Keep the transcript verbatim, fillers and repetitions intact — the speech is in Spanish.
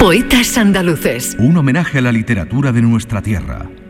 Poetas andaluces. Un homenaje a la literatura de nuestra tierra.